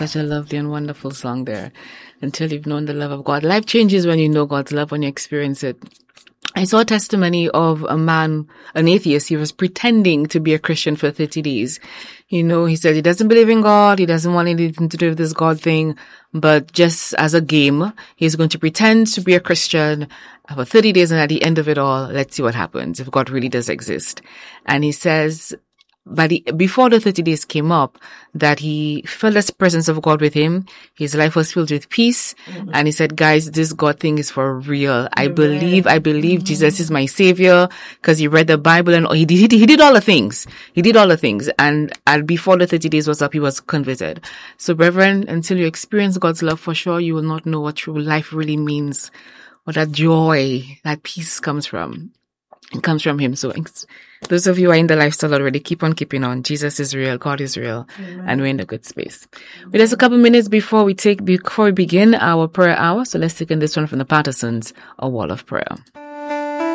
such a lovely and wonderful song there. Until you've known the love of God. Life changes when you know God's love, when you experience it. I saw a testimony of a man, an atheist. He was pretending to be a Christian for 30 days. You know, he said he doesn't believe in God. He doesn't want anything to do with this God thing. But just as a game, he's going to pretend to be a Christian for 30 days. And at the end of it all, let's see what happens if God really does exist. And he says, before the 30 days came up, that he felt the presence of God with him. His life was filled with peace. Mm-hmm. And he said, guys, this God thing is for real. I believe mm-hmm. Jesus is my savior, because he read the Bible and he did all the things. And before the 30 days was up, he was converted. So brethren, until you experience God's love, for sure, you will not know what true life really means, what that joy, that peace comes from. It comes from him. So those of you who are in the lifestyle already, keep on keeping on. Jesus is real. God is real. Amen. And we're in a good space. But there's a couple minutes before we begin our prayer hour. So let's take in this one from the Pattersons, A Wall of Prayer.